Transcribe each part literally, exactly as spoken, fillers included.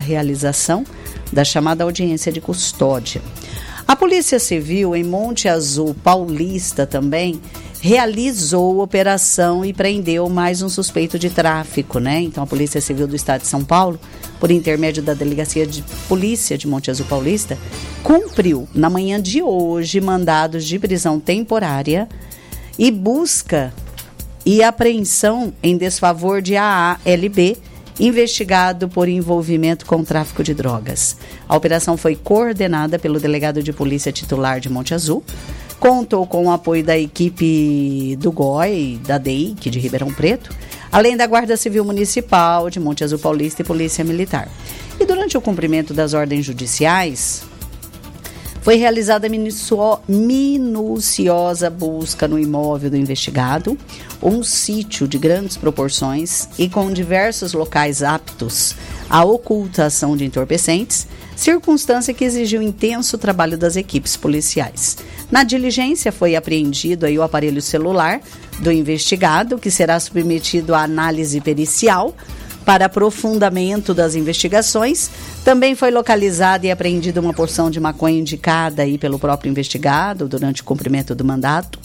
realização da chamada audiência de custódia. A Polícia Civil, em Monte Azul Paulista também, realizou operação e prendeu mais um suspeito de tráfico, né? Então, a Polícia Civil do Estado de São Paulo, por intermédio da Delegacia de Polícia de Monte Azul Paulista, cumpriu, na manhã de hoje, mandados de prisão temporária e busca e apreensão em desfavor de A A L B, investigado por envolvimento com tráfico de drogas. A operação foi coordenada pelo delegado de polícia titular de Monte Azul, contou com o apoio da equipe do G O I, da D E I C de Ribeirão Preto, além da Guarda Civil Municipal de Monte Azul Paulista e Polícia Militar. E durante o cumprimento das ordens judiciais, foi realizada minucio- minuciosa busca no imóvel do investigado, um sítio de grandes proporções e com diversos locais aptos à ocultação de entorpecentes, circunstância que exigiu intenso trabalho das equipes policiais. Na diligência foi apreendido aí o aparelho celular do investigado, que será submetido à análise pericial para aprofundamento das investigações. Também foi localizada e apreendida uma porção de maconha indicada aí pelo próprio investigado durante o cumprimento do mandato.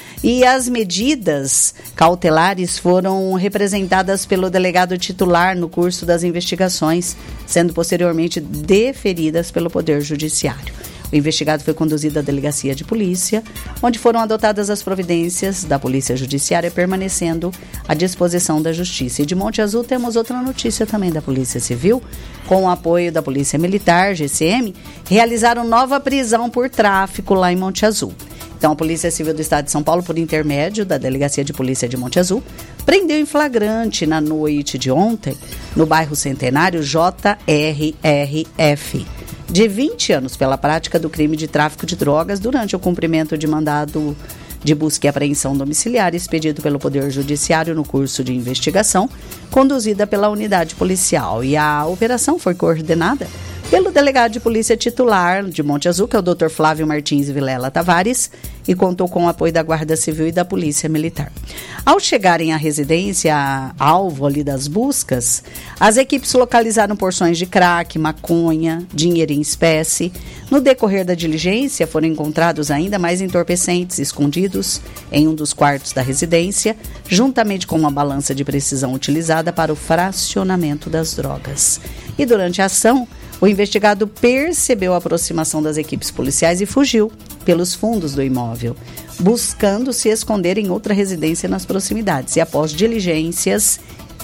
E as medidas cautelares foram representadas pelo delegado titular no curso das investigações, sendo posteriormente deferidas pelo Poder Judiciário. O investigado foi conduzido à delegacia de polícia, onde foram adotadas as providências da Polícia Judiciária, permanecendo à disposição da Justiça. E de Monte Azul temos outra notícia também da Polícia Civil, com o apoio da Polícia Militar, G C M, realizaram nova prisão por tráfico lá em Monte Azul. Então, a Polícia Civil do Estado de São Paulo, por intermédio da Delegacia de Polícia de Monte Azul, prendeu em flagrante na noite de ontem, no bairro Centenário, J R R F, de vinte anos, pela prática do crime de tráfico de drogas durante o cumprimento de mandado de busca e apreensão domiciliar expedido pelo Poder Judiciário no curso de investigação, conduzida pela unidade policial. E a operação foi coordenada pelo delegado de polícia titular de Monte Azul, que é o doutor Flávio Martins Vilela Tavares, e contou com o apoio da Guarda Civil e da Polícia Militar. Ao chegarem à residência, alvo ali das buscas, as equipes localizaram porções de crack, maconha, dinheiro em espécie. No decorrer da diligência, foram encontrados ainda mais entorpecentes escondidos em um dos quartos da residência, juntamente com uma balança de precisão utilizada para o fracionamento das drogas. E durante a ação, o investigado percebeu a aproximação das equipes policiais e fugiu pelos fundos do imóvel, buscando se esconder em outra residência nas proximidades. E após diligências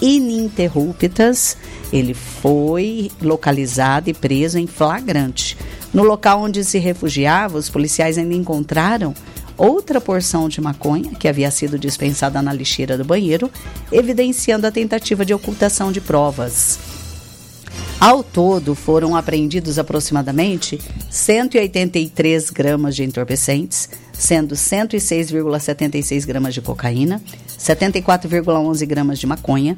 ininterruptas, ele foi localizado e preso em flagrante. No local onde se refugiava, os policiais ainda encontraram outra porção de maconha que havia sido dispensada na lixeira do banheiro, evidenciando a tentativa de ocultação de provas. Ao todo, foram apreendidos aproximadamente cento e oitenta e três gramas de entorpecentes, sendo cento e seis vírgula setenta e seis gramas de cocaína, setenta e quatro vírgula onze gramas de maconha,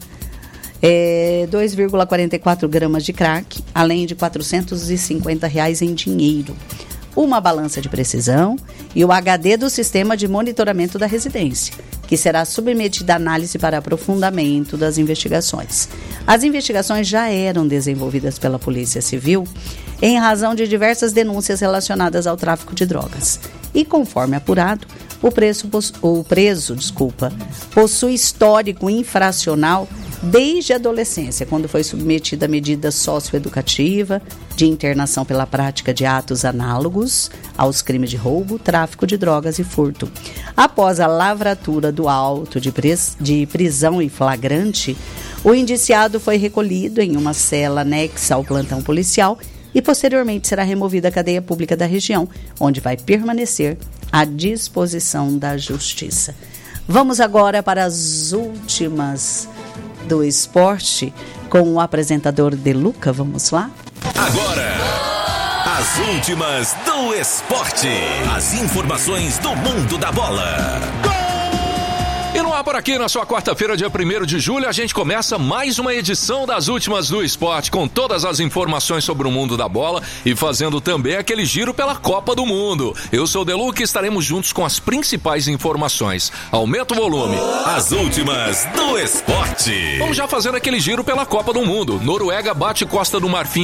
é, dois vírgula quarenta e quatro gramas de crack, além de quatrocentos e cinquenta reais em dinheiro, uma balança de precisão e o H D do sistema de monitoramento da residência, que será submetida à análise para aprofundamento das investigações. As investigações já eram desenvolvidas pela Polícia Civil em razão de diversas denúncias relacionadas ao tráfico de drogas. E, conforme apurado, o, preço, o preso desculpa, possui histórico infracional desde a adolescência, quando foi submetido a medida socioeducativa de internação pela prática de atos análogos aos crimes de roubo, tráfico de drogas e furto. Após a lavratura do auto de, pres- de prisão em flagrante, o indiciado foi recolhido em uma cela anexa ao plantão policial e posteriormente será removido à cadeia pública da região, onde vai permanecer à disposição da Justiça. Vamos agora para as últimas do esporte com o apresentador De Luca. Vamos lá? Agora, as últimas do esporte. As informações do mundo da bola. E no ar por aqui, na sua quarta-feira, dia primeiro de julho, a gente começa mais uma edição das últimas do esporte, com todas as informações sobre o mundo da bola e fazendo também aquele giro pela Copa do Mundo. Eu sou o Deluca e estaremos juntos com as principais informações. Aumenta o volume. As últimas do esporte. Vamos já fazendo aquele giro pela Copa do Mundo. Noruega bate Costa do Marfim